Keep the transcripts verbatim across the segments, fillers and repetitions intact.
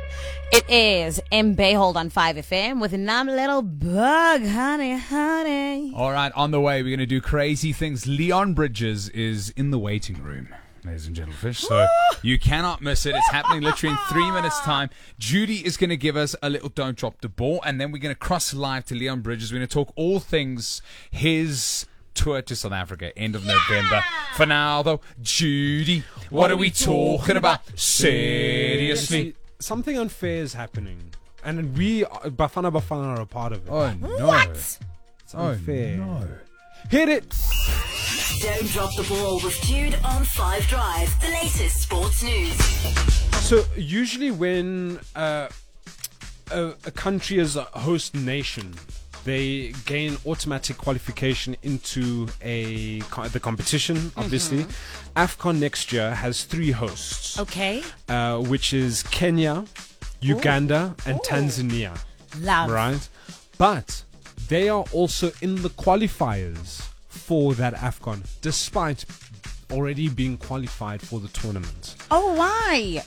It is M. Bayhold on five F M with Numb Little Bug, honey, honey. All right, on the way, we're going to do crazy things. Leon Bridges is in the waiting room, ladies and gentlemen, so you cannot miss it. It's happening literally in three minutes' time. Judy is going to give us a little Don't Drop the Ball, and then we're going to cross live to Leon Bridges. We're going to talk all things his tour to South Africa, end of yeah! November. For now, though, Judy, what, what are we talking about? Seriously? Something unfair is happening, and we, Bafana Bafana, are a part of it. Oh, no. What? It's unfair. Oh, no. Hit it! Don't drop the ball with Jude on five Drive, the latest sports news. So, usually when uh, a, a country is a host nation, they gain automatic qualification into a the competition, obviously. Mm-hmm. AFCON next year has three hosts. Okay. Uh, which is Kenya, Uganda, Ooh. and Ooh. Tanzania. Love. Right? But they are also in the qualifiers for that AFCON, despite already being qualified for the tournament. Oh, why?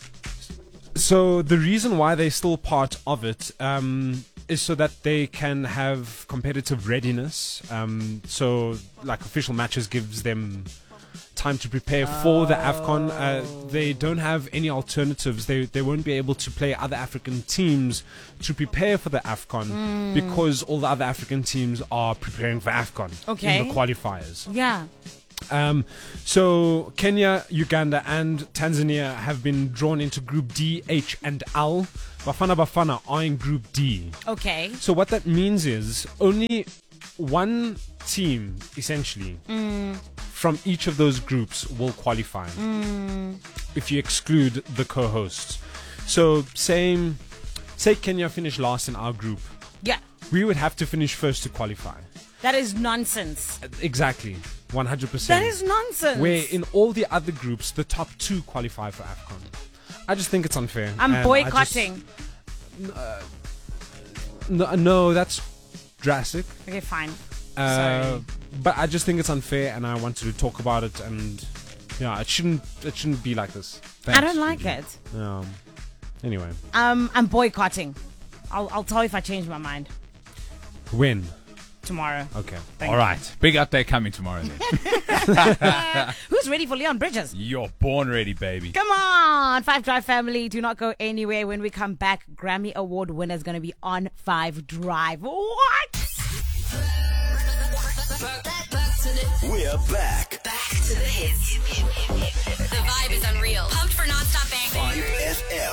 So the reason why they're still part of it um, is so that they can have competitive readiness. Um, so, like, official matches gives them time to prepare oh. for the AFCON. Uh, they don't have any alternatives. They they won't be able to play other African teams to prepare for the AFCON mm. because all the other African teams are preparing for AFCON okay. in the qualifiers. Yeah. Um, so Kenya, Uganda, and Tanzania have been drawn into Group D, H, and L. Bafana Bafana are in Group D. Okay. So what that means is only one team, essentially, mm. from each of those groups will qualify. Mm. If you exclude the co-hosts. So same, say Kenya finish last in our group. Yeah. We would have to finish first to qualify. That is nonsense. Exactly. one hundred percent. That is nonsense. Where in all the other groups, the top two qualify for AFCON. I just think it's unfair. I'm boycotting. Just, uh, no, no, that's drastic. Okay, fine. Uh, Sorry. But I just think it's unfair, and I wanted to talk about it. And yeah, it shouldn't. It shouldn't be like this. Thanks, I don't like Judy. it. Um. Anyway. Um, I'm boycotting. I'll I'll tell you if I change my mind. When? Tomorrow. Okay. Thank All you. right. Big update coming tomorrow then. Who's ready for Leon Bridges? You're born ready, baby. Come on, Five Drive family. Do not go anywhere. When we come back, Grammy Award winner is going to be on Five Drive. What? We're back. Back to the hits. The vibe is unreal. Pumped for non-stop bang. five F M.